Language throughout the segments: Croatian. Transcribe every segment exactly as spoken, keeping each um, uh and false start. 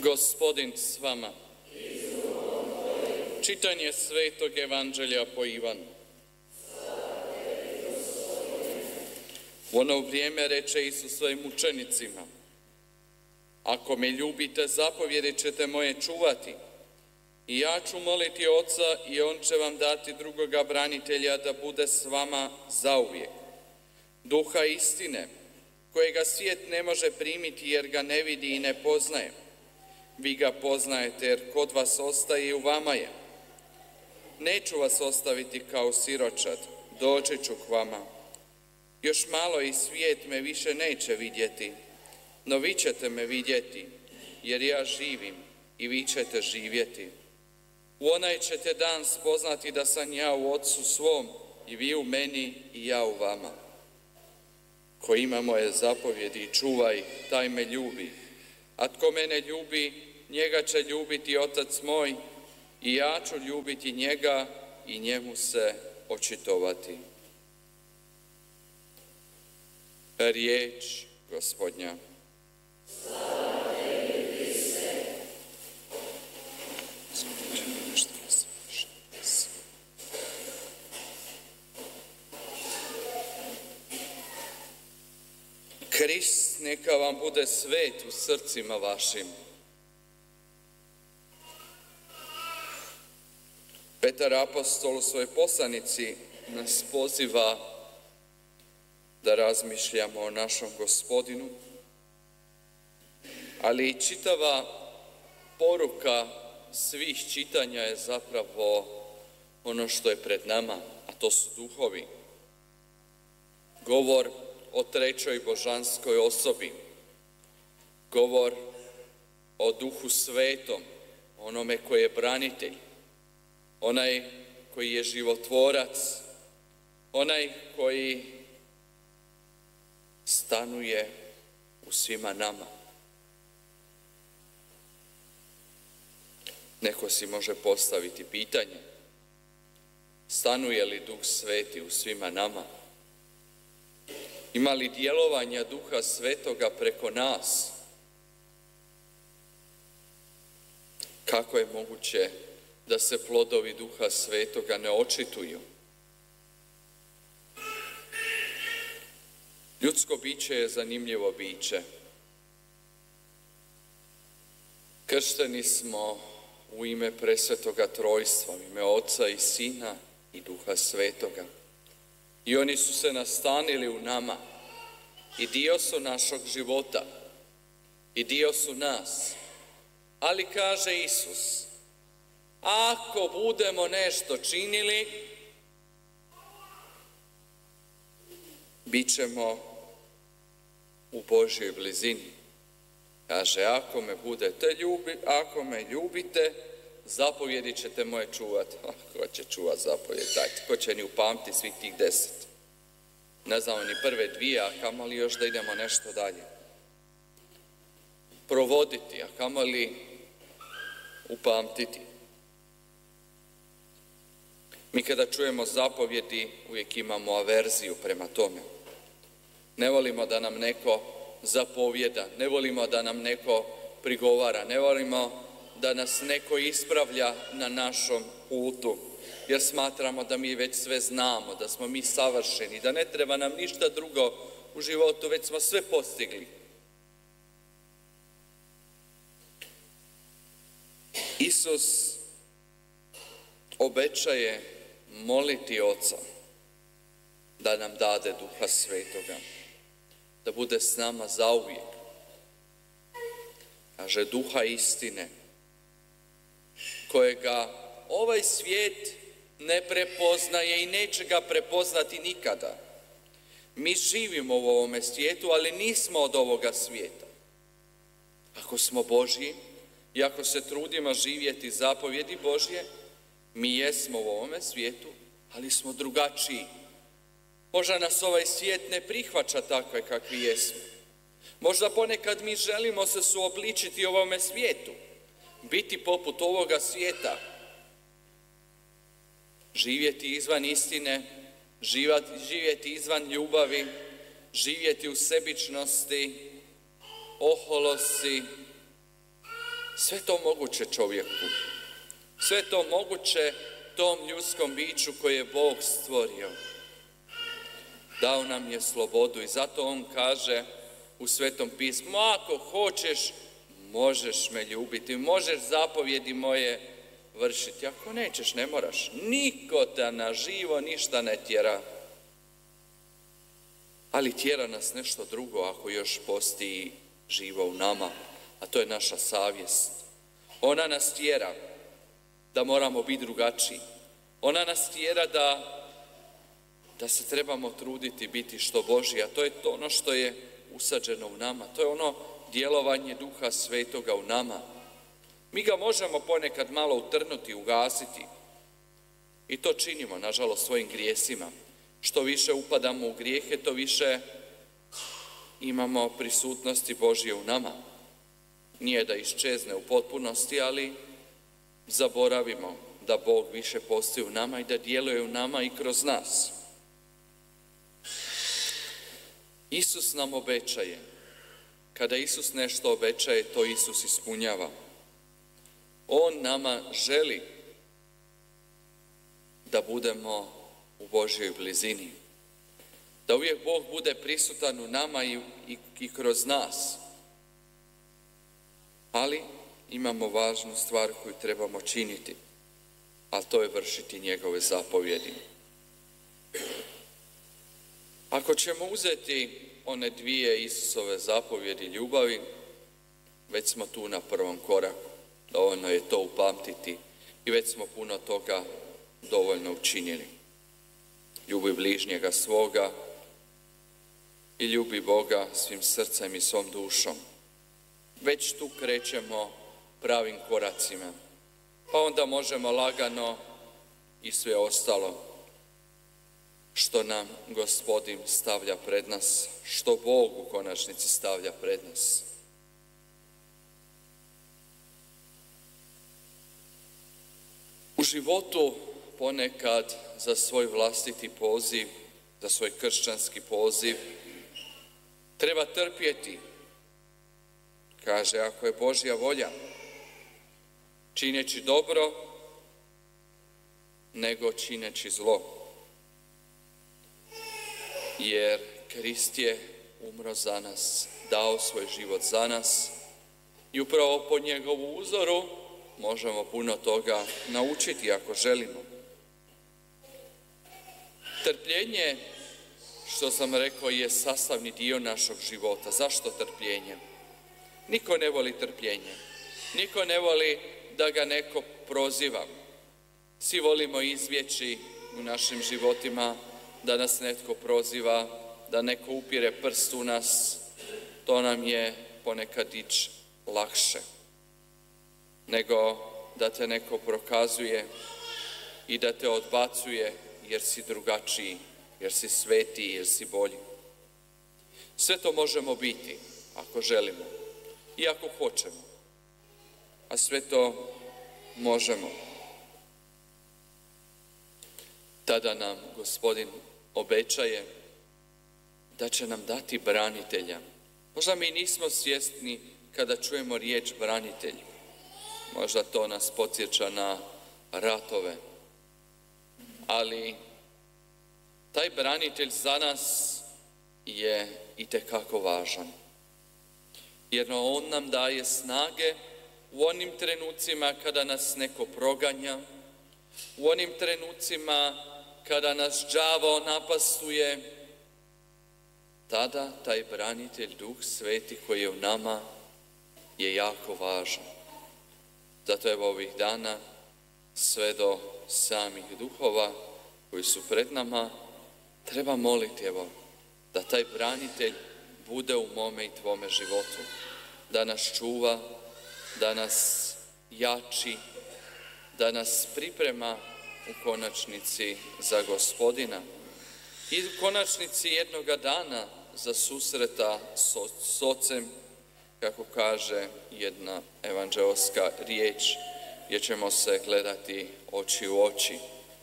Gospodin s vama. Čitanje Svetog Evanđelja po Ivanu. U ono vrijeme reče Isus svojim učenicima: ako me ljubite, zapovjedi ćete moje čuvati. I ja ću moliti Oca i On će vam dati drugoga branitelja da bude s vama zauvijek. Duha istine, kojega svijet ne može primiti jer ga ne vidi i ne poznaje. Vi ga poznajete jer kod vas ostaje i u vama je. Neću vas ostaviti kao siročad, doći ću k vama. Još malo i svijet me više neće vidjeti, no vi ćete me vidjeti, jer ja živim i vi ćete živjeti. U onaj ćete dan spoznati da sam ja u Otcu svom i vi u meni i ja u vama. Ko ima moje zapovjedi i čuva ih, taj me ljubi. A tko mene ljubi, njega će ljubiti Otac moj i ja ću ljubiti njega i njemu se očitovati. Riječ Gospodnja. Slava tebi, Kriste. Krist neka vam bude svet u srcima vašim. Petar apostol u svojoj poslanici nas poziva da razmišljamo o našom Gospodinu, ali i čitava poruka svih čitanja je zapravo ono što je pred nama, a to su duhovi. Govor o trećoj božanskoj osobi, govor o Duhu Svetom, onome koji je branitelj, onaj koji je životvorac, onaj koji stanuje u svima nama. Neko si može postaviti pitanje: stanuje li Duh Sveti u svima nama? Ima li djelovanja Duha Svetoga preko nas? Kako je moguće da se plodovi Duha Svetoga ne očituju? Ljudsko biće je zanimljivo biće. Kršteni smo u ime presvetoga trojstva, u ime Oca i Sina i Duha Svetoga. I oni su se nastanili u nama i dio su našeg života i dio su nas. Ali kaže Isus, ako budemo nešto činili, bit ćemo u Božjoj blizini. Kaže, ako me budete ljubi, ako me ljubite, zapovjedi ćete moje čuvati. Ko će čuvati zapovjedi? Dajte, ko će ni upamtiti svih tih deset? Ne znamo ni prve dvije, a kamoli još da idemo nešto dalje. Provoditi, a kamoli upamtiti. Mi kada čujemo zapovjedi, uvijek imamo averziju prema tome. Ne volimo da nam neko zapovjeda, ne volimo da nam neko prigovara, ne volimo da nas neko ispravlja na našom putu, jer smatramo da mi već sve znamo, da smo mi savršeni, da ne treba nam ništa drugo u životu, već smo sve postigli. Isus obećaje moliti Oca da nam dade Duha Svetoga, da bude s nama zauvijek. Kaže, Duha istine, kojega ovaj svijet ne prepoznaje i neće ga prepoznati nikada. Mi živimo u ovome svijetu, ali nismo od ovoga svijeta. Ako smo Božji i ako se trudimo živjeti zapovjedi Božje, mi jesmo u ovome svijetu, ali smo drugačiji. Možda nas ovaj svijet ne prihvaća takve kakvi jesmo. Možda ponekad mi želimo se suobličiti ovome svijetu, biti poput ovoga svijeta, živjeti izvan istine, živjeti izvan ljubavi, živjeti u sebičnosti, oholosti, Sve to moguće čovjeku. Sve to moguće tom ljudskom biću koje je Bog stvorio. Dao nam je slobodu i zato on kaže u Svetom pismu, ako hoćeš, možeš me ljubiti, možeš zapovjedi moje vršiti. Ako nećeš, ne moraš. Niko te na živo ništa ne tjera. Ali tjera nas nešto drugo ako još postoji živo u nama, a to je naša savjest. Ona nas tjera da moramo biti drugačiji. Ona nas tjera da, da se trebamo truditi biti što Božji, a to je to ono što je usađeno u nama. To je ono djelovanje Duha Svetoga u nama. Mi ga možemo ponekad malo utrnuti, ugasiti. I to činimo, nažalost, svojim grijesima. Što više upadamo u grijehe, to više imamo prisutnosti Božje u nama. Nije da iščezne u potpunosti, ali zaboravimo da Bog više postoji u nama i da djeluje u nama i kroz nas. Isus nam obećaje. Kada Isus nešto obećaje, to Isus ispunjava. On nama želi da budemo u Božjoj blizini. Da uvijek Bog bude prisutan u nama i, i, i kroz nas. Ali imamo važnu stvar koju trebamo činiti, a to je vršiti njegove zapovjedi. Ako ćemo uzeti one dvije Isusove zapovjedi ljubavi, već smo tu na prvom koraku. Dovoljno je to upamtiti i već smo puno toga dovoljno učinili. Ljubi bližnjega svoga i ljubi Boga svim srcem i svom dušom. Već tu krećemo pravim koracima, pa onda možemo lagano i sve ostalo što nam Gospodin stavlja pred nas, što Bog u konačnici stavlja pred nas. U životu ponekad za svoj vlastiti poziv, za svoj kršćanski poziv, treba trpjeti. Kaže, ako je Božja volja, čineći dobro, nego čineći zlo. Jer Krist je umro za nas, dao svoj život za nas i upravo po njegovu uzoru možemo puno toga naučiti ako želimo. Trpljenje, što sam rekao, je sastavni dio našeg života. Zašto trpljenje? Niko ne voli trpljenje. Niko ne voli da ga neko proziva. Svi volimo izbjeći u našim životima da nas netko proziva, da neko upire prst u nas. To nam je ponekad ići lakše nego da te neko prokazuje i da te odbacuje jer si drugačiji, jer si svetiji, jer si bolji. Sve to možemo biti ako želimo i ako hoćemo, a sve to možemo. Tada nam Gospodin obećaje da će nam dati branitelja. Možda mi nismo svjesni kada čujemo riječ branitelj. Možda to nas podsjeća na ratove. Ali taj branitelj za nas je itekako važan. Jer on nam daje snage u onim trenucima kada nas neko proganja, u onim trenucima kada nas đavao napastuje. Tada taj branitelj, Duh Sveti koji je u nama, je jako važan. Zato evo ovih dana sve do samih duhova koji su pred nama treba moliti, evo, da taj branitelj bude u mome i tvome životu, da nas čuva, da nas jači, da nas priprema u konačnici za Gospodina i u konačnici jednoga dana za susreta s Ocem, kako kaže jedna evanđeoska riječ, gdje ćemo se gledati oči u oči.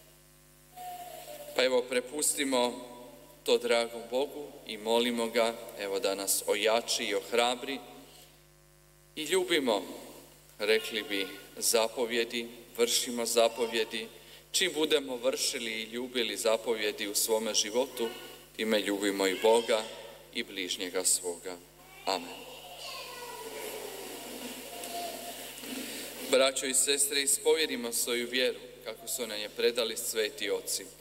Pa evo, prepustimo to dragom Bogu i molimo ga, evo, da nas ojači i ohrabri i ljubimo rekli bi zapovjedi, vršimo zapovjedi. Čim budemo vršili i ljubili zapovjedi u svome životu, time ljubimo i Boga i bližnjega svoga. Amen. Braćo i sestre, ispovjedimo svoju vjeru kako su nam je predali sveti oci.